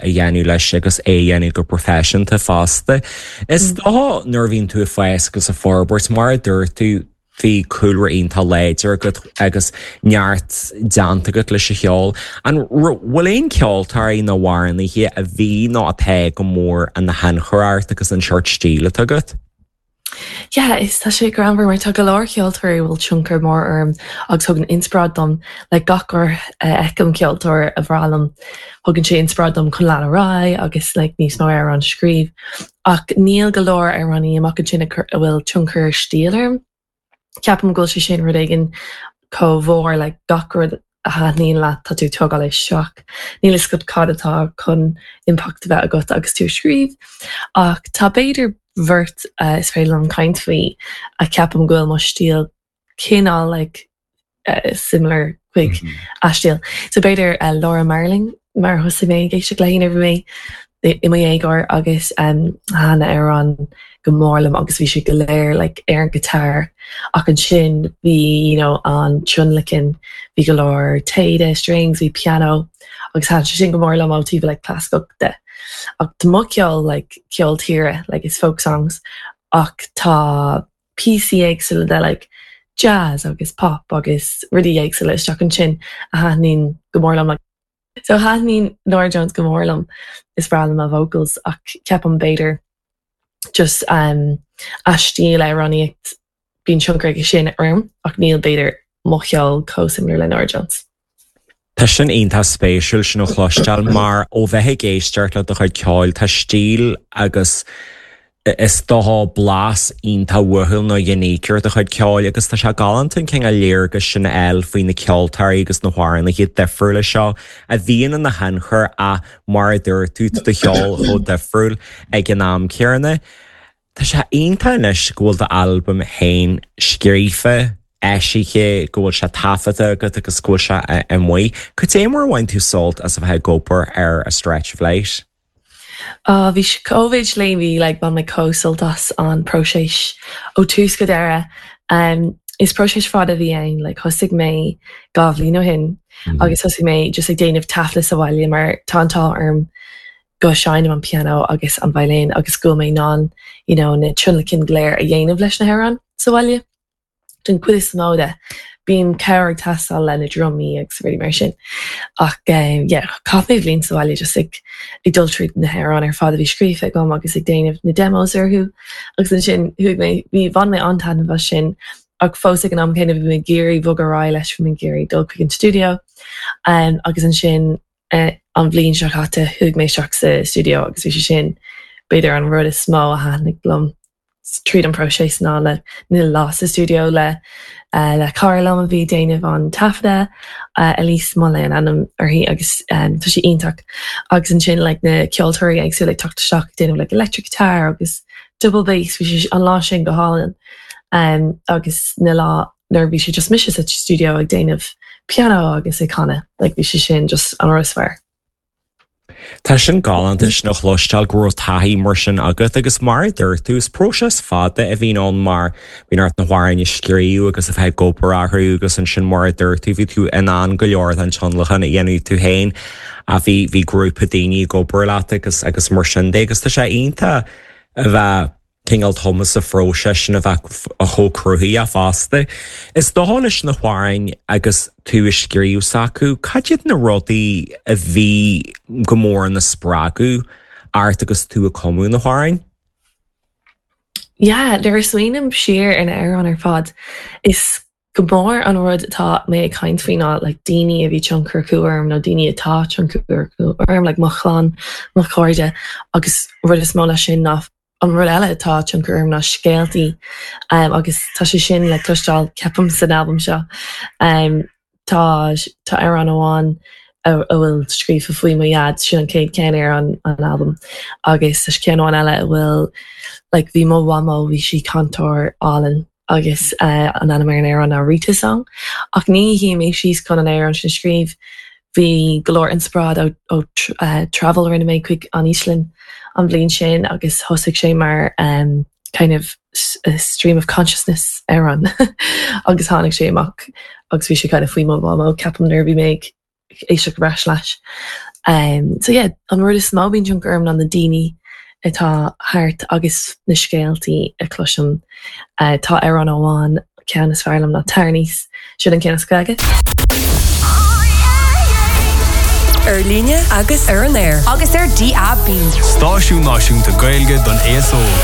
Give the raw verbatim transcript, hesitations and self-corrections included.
a dhéanú leis agus é dhéanú go profession tá fásta. Is dá nuair bhíonn tú a fees agus a forbairt mar dúir tú hí coolra onanta léidir agus neart deanta go leis a cheol. An bhfuil éon ceoltarí na bhhairna hí a bhí ná a pe go mór an na hen choráirt agus an seart stíle agad? Yeah, is tá sé gur anbhar mar tá go leir ceoltóirí bhfuil tionchar mór orm agus thug an inspráid dom le gachar ecem ceoltóir a bhrálam thugann sé inspráid dom chun lean a rá agus le níos nó ar an scríb. Ach níl go leir ar raní amach an sin bhfuil tionchar stíalarm. Ceapam go sé sin rud éigen có bhór le gachar a níl le tá tú tugáil éis seach. Níl is go cadatá chun impact bheith agat agus tú scríb. Ach tá beidir Vert uh, is féile an kaint fao a ceapam goil má stíal cinál like, uh, similar chuig mm-hmm. a stíal. So beidir uh, Laura Marling mar thosa mé géiste léin ar mé i mé éigeir agus um, hána ar an go mórlam agus bhí si go léir like, ar an gitar ach an sin bhí you know, an tsunlacin bhí go leir taide, strings, bhí piano agus há sin go mórlam átíh like, cláscoach de. Ach tá ceol like ceol tíre like is folk songs ach tá P C éagsúla de like jazz agus pop agus rudí éagsúla isteach an sin a haithnín go mórlam like. So haithnín Norah Jones go mórlam is brálam a vocals ach ceapam beidir just um, a stíl ar raníocht bín tionchar go sin orm ach níl beidir mo cheol co-similar le Norah Jones. Tá sin onanta spéisiúil sin ó chlosisteil mar ó bheitthe géisteart le do chuid ceáil tá stíl agus is dóá blas onanta bhuathúil nó dhénéiciúir do chuid ceáil agus tá se galantain cin a léir agus sin eil faoin na ceoltarí agus na háirna iad difriúil le seo a bhíon na henchar a mar dúir tú do cheol ó difriúil ag an náam cearna. Tá sé onanta inis ghfuil de albumm hain scríofa eisiché ghfuil se tafata agat agus ghfuil se i muoi. Could é mar bhain tú solt as a bheith gopur ar a stretch of leis? Uh, bhí COVID léin bhí like, ban my co-soltas an próséis ó tús go deire. Um, is próséis fád a bhí ein, like, thosig mé gábhlí nó hin, mm-hmm. agus thosig mé just ag déanamh taflas a bhaile mar tántá arm go seainam an piano agus an bhailén agus go mé ná you know, na tsunlacin gléir a dhéanamh leis na haireán sa bhaile. Dun cuid is móda bíon ceirg tastal le na drumí agus really mar sin. Ach, um, yeah, capé bhlín sa bhaile just ag, ag dultrid na haireán ar fád a bhí scríofa gom agus ag déanamh na demos arthú agus an sin thuig mé bhí bhan mé antan bha sin ag fósig an am céine bhí mé géirí bhugarrá leis fú mé géirí dul chuig an studio um, agus an sin uh, an bhlín seach chatte thuig mé seach sa studio agus bhí sin beidir an rud is smó a hánig blum tríd an próséis ná le níl lá sa studio le uh, le Carlam a bhí déanamh an tafda uh, Elise Mullen anam arhí agus um, tá sé ionach agus an sin le like, na ceoltóirí agsú le tucht seach déanamh le like, electric guitar agus double bass bhí sé an lá sin go hálan um, agus na lá nar bhí sé just mis sa studio ag déanamh piano agus ag chana like, bhí sé sin just an orasfar. Tá sin galantais nach chlosisteil gros taí mar sin agat agus mar dúir tús próses fada a bhíon an mar bhíon art na bhhairne scríú agus a bheith gopur athú agus an sin mar dúir tú bhí tú inán go leor an seanlachan a dhéanú tú hain a bhí bhí grúpa daoine gopur leat agus agus mar sin dé agus tá sé onanta a bheith Kingal Thomas a fróise sin a bheith a thócruthaí a fásta. Is dóáis na bhhain agus tú is scríú sacú, cadiad na rudaí a bhí go mór na sprágu art agus tú a comú na bhhain? Yeah, there is swinam sheer in air on her fad. Is go mór an rud atá mé kind faoine like daoine a bhí tionchar cuairm nó daoine atá tionchar cuairm like machlan, machcóide agus rud is mó lei sin nach an rud eile atá tionchar ná scéaltaí um, agus tá sé sin le clúisteáil ceapam san album seo. Um, tá tá ar an amháin a bhfuil scríofa faoi mo iad sin an céad cén ar an, an album agus tá ceanháin eile a bhfuil like bhí mo bhamó bhí si cantor álan agus uh, an anamar ar an a Rita song ach ní hí mé síos chun an air an sin scríb bhí golóir inspirad ó, ó uh, travel rinne mé chuig an Ísland an bblin sin agus thosaigh sé mar um, kind of a stream of consciousness ar an agus tháinig sé amach agus bhí sé kind of faoi mo bhamó ceapam nervhí méid éisteach bhreis leis Um, so yeah, an rud is smá bín junk arm an na daoine atá hart agus na scéaltaí a cloisiom uh, tá ar an óháin cean is fearlam na tarnís siad an cean scaige. Ar líne agus ar an air. Agus ar D A B. Stáisiún náisiúnta Gaeilge don A S O.